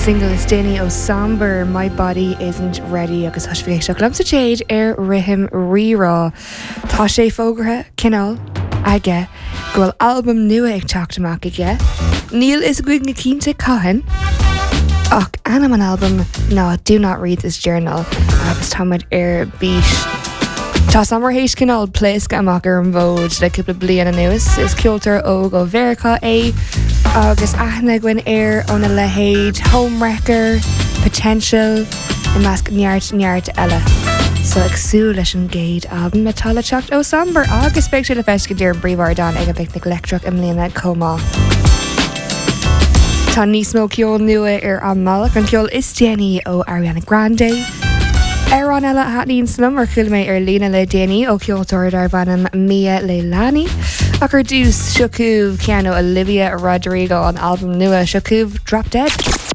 single is Danny O'Samber, My Body Isn't Ready, agus hasfééis seach lamsa téad rihim rirá. Tá sé fógrathe cinál aige gohfuil album nua ag teachtamach aige. Níl is guig na cínte caitheann ach anam an album ná Do Not Read This Journal agus táid bís. Tá samar hééis cinál pléisce amach ar an bhód le cúpla bliana nuas is ceoltar ó go bhéracha é agus aithne gin óna lehéid Homewrecker, Potential I measc neart eile. So agsú leis an géad album na talateacht O'Samber agus speic le feisce dtíar an bríomhar dan ag an picnic electric im líana comá. Tá níos mó ceol nua ar an malach an ceol is Jenny ó Ariana Grande. Ar an eile hatnín snum ar chuilméid ar lína le déanaí ó ceoltóir ar bhanam Mia Leilani. Ach ar dús Shukúv ceanó Olivia Rodrigo an album nua Shukúv Drop Dead.